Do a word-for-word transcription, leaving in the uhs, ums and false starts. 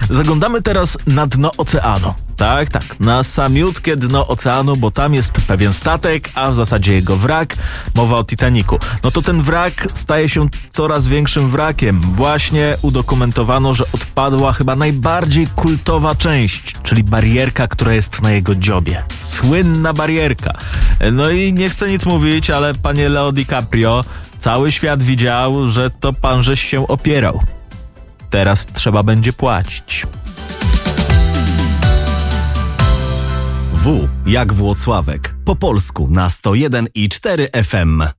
Zaglądamy teraz na dno oceanu. Tak, tak, na samiutkie dno oceanu, bo tam jest pewien statek, a w zasadzie jego wrak. Mowa o Titanicu. No to ten wrak staje się coraz większym wrakiem. Właśnie udokumentowano, że odpadła chyba najbardziej kultowa część, czyli barierka, która jest na jego dziobie. Słynna barierka. No i nie chcę nic mówić, ale panie Leo DiCaprio, cały świat widział, że to pan żeś się opierał. Teraz trzeba będzie płacić. W jak Włocławek. Po polsku na sto jeden i cztery F M.